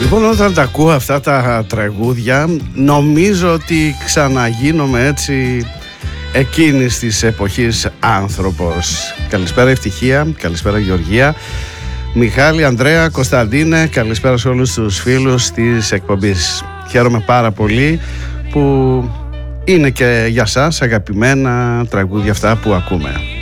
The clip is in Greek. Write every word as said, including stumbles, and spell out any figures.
Λοιπόν, όταν τα ακούω αυτά τα τραγούδια, νομίζω ότι ξαναγίνομαι έτσι εκείνης της εποχής άνθρωπος. Καλησπέρα Ευτυχία, καλησπέρα Γεωργία, Μιχάλη, Ανδρέα, Κωνσταντίνε, καλησπέρα σε όλους τους φίλους της εκπομπής. Χαίρομαι πάρα πολύ που είναι και για σας αγαπημένα τραγούδια αυτά που ακούμε.